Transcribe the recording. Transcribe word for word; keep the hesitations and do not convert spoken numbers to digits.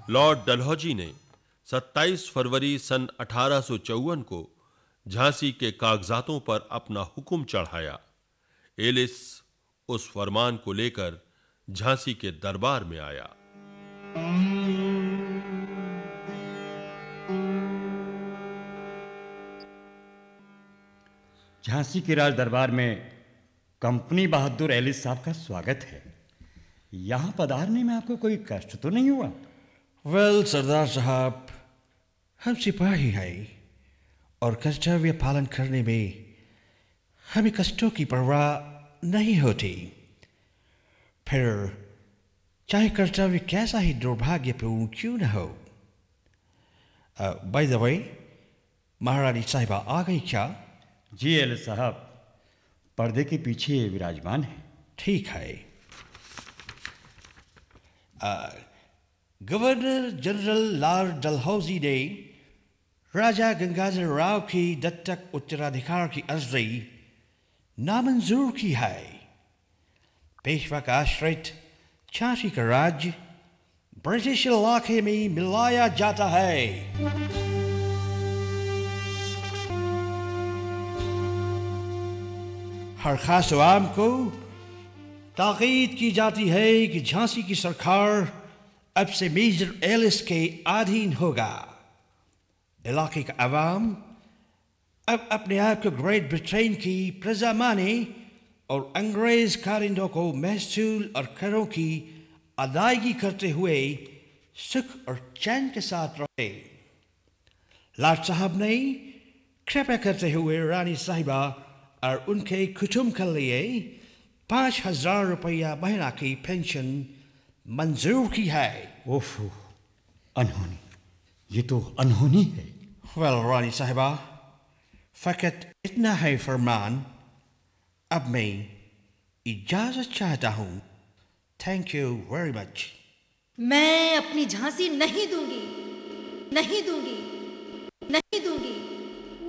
Lord Dalhousie ने सत्ताईस फरवरी सन अठारह सौ चौवन को झांसी के कागजातों पर अपना हुक्म चढ़ाया। एलिस उस फरमान को लेकर झांसी के दरबार में आया। झांसी के राज दरबार में कंपनी बहादुर एलिस साहब का स्वागत है। यहाँ पधारने में आपको कोई कष्ट तो नहीं हुआ? वेल सरदार साहब, हम सिपाही हैं और कर्तव्य पालन करने में हमें कष्टों की परवाह नहीं होती। फिर चाहे कर्तव्य कैसा ही दुर्भाग्यपूर्ण क्यों न हो। बाय द वे, महारानी साहिबा आ गई क्या? जी एलिस साहब, पर्दे के पीछे विराजमान है। ठीक है। गवर्नर जनरल लॉर्ड डलहौजी ने राजा गंगाधर राव की दत्तक उत्तराधिकार की अर्जी नामंजूर की है। पेशवा का आश्रित झांसी का राज्य ब्रिटिश इलाके में मिलाया जाता है। हर खास आवाम को ताकीद की जाती है कि झांसी की सरकार अब से मेजर एलिस के अधीन होगा। इलाके का अवाम अब अपने आप को ग्रेट ब्रिटेन की प्रजा माने और अंग्रेज कारिंदों को महसूल और करों की अदायगी करते हुए सुख और चैन के साथ रहे। लॉर्ड साहब ने कृपया करते हुए रानी साहिबा और उनके कुटुंब के लिए पाँच हजार रुपया महीना की पेंशन मंजूर की है। ओफो, अनहोनी, ये तो अनहोनी है। वेल रानी साहिबा, फकत इतना है फरमान। अब मैं इजाजत चाहता हूँ। Thank you very much. मैं अपनी झांसी नहीं दूंगी, नहीं दूंगी।